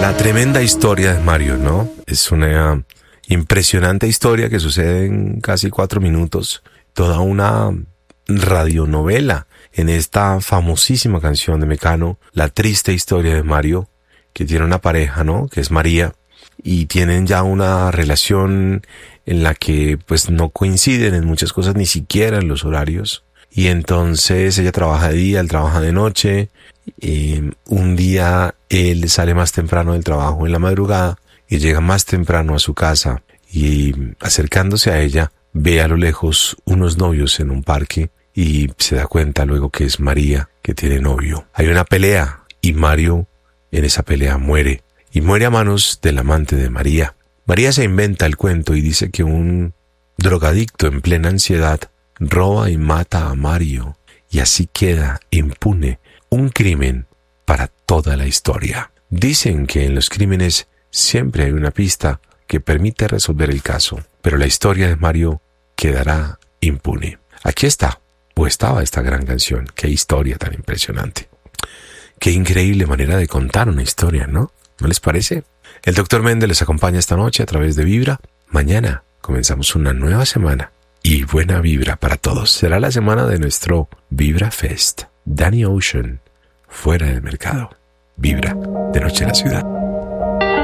La tremenda historia de Mario, ¿no? Es una impresionante historia que sucede en casi 4 minutos. Toda una radionovela en esta famosísima canción de Mecano, La triste historia de Mario, que tiene una pareja, ¿no? Que es María, y tienen ya una relación en la que pues no coinciden en muchas cosas, ni siquiera en los horarios. Y entonces ella trabaja de día, él trabaja de noche. Un día él sale más temprano del trabajo en la madrugada y llega más temprano a su casa, y acercándose a ella ve a lo lejos unos novios en un parque y se da cuenta luego que es María que tiene novio. Hay una pelea y Mario en esa pelea muere, y muere a manos del amante de María. María se inventa el cuento y dice que un drogadicto en plena ansiedad roba y mata a Mario, y así queda impune un crimen para toda la historia. Dicen que en los crímenes siempre hay una pista que permite resolver el caso, pero la historia de Mario quedará impune. Aquí está, o estaba esta gran canción. Qué historia tan impresionante. Qué increíble manera de contar una historia, ¿no? ¿No les parece? El Dr. Méndez les acompaña esta noche a través de Vibra. Mañana comenzamos una nueva semana y buena vibra para todos. Será la semana de nuestro Vibra Fest. Danny Ocean, Fuera del Mercado. Vibra, de noche en la ciudad.